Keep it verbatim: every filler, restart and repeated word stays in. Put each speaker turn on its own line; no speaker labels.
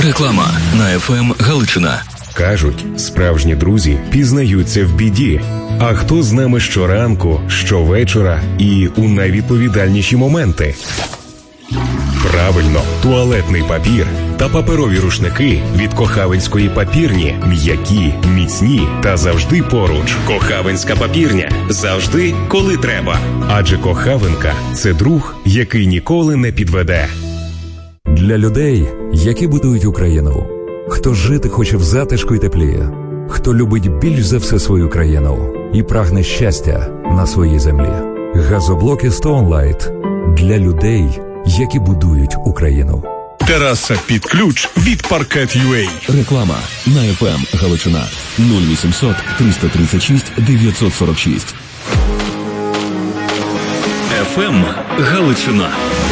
Реклама на еф ем Галичина.
Кажуть, справжні друзі пізнаються в біді. А хто з нами щоранку, щовечора і у найвідповідальніші моменти? Правильно, туалетний папір та паперові рушники від Кохавинської папірні. М'які, міцні та завжди поруч. Кохавинська папірня. Завжди, коли треба. Адже Кохавинка – це друг, який ніколи не підведе.
Для людей, які будують Україну. Хто жити хоче в затишку й теплі. Хто любить більш за все свою країну і прагне щастя на своїй землі. Газоблоки Stone Light для людей, які будують Україну.
Тераса під ключ від Parquet.ua.
Реклама на еф ем Галичина. нуль вісімсот триста тридцять шість дев'ятсот сорок шість. еф ем Галичина.